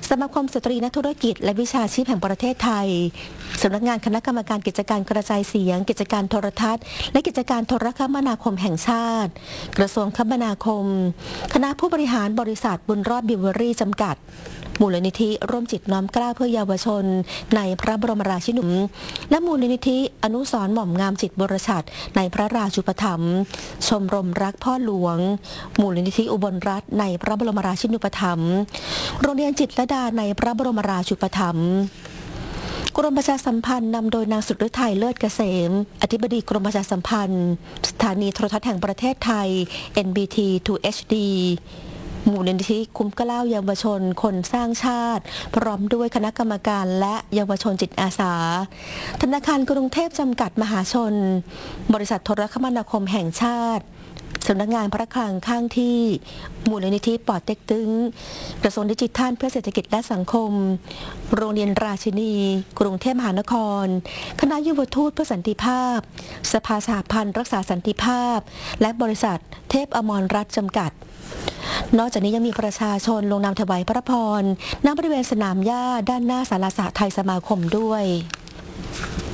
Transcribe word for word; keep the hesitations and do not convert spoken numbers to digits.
สมาคมสตรีนักธุรกิจและวิชาชีพแห่งประเทศไทยสำนักงานคณะกรรมการกิจการกระจายเสียงกิจการโทรทัศน์และกิจการโทรคมนาคมแห่งชาติกระทรวงคมนาคมคณะผู้บริหารบริษัทบุญรอดบิวเวอรี่จำกัดมูลนิธิร่วมจิตน้อมเกล้าเพื่อเยาวชนในพระบรมราชินูปและมูลนิธิอนุสรณ์หม่อมงามจิตบรชัดในพระราชูปถัมภ์ชมรมรักพ่อหลวงมูลนิธิอุบลรัตน์ในพระบรมราชินูปถัมภ์โรงเรียนจิตรลดาในพระบรมราชูปถัมภ์กรมประชาสัมพันธ์นำโดยนางสุดฤทัยเลิศเกษมอธิบดีกรมประชาสัมพันธ์สถานีโทรทัศน์แห่งประเทศไทย เอ็น บี ที ทู เอช ดี มูลนิธิคุ้มเกล้าเยาวชนคนสร้างชาติพร้อมด้วยคณะกรรมการและเยาวชนจิตอาสาธนาคารกรุงเทพจำกัดมหาชนบริษัทโทรคมนาคมแห่งชาติสำนักงานพระคลังข้างที่มูลนิธิปอเต็กตึงกระทรวงดิจิทัลเพื่อเศรษฐกิจและสังคมโรงเรียนราชินีกรุงเทพมหานครคณะยุวทูตเพื่อสันติภาพสภาสหพันธ์รักษาสันติภาพและบริษัทเทพอมรรัตน์จำกัดนอกจากนี้ยังมีประชาชนลงนามถวายพระพรณณบริเวณสนามหญ้าด้านหน้าศาลาสหไทยสมาคมด้วย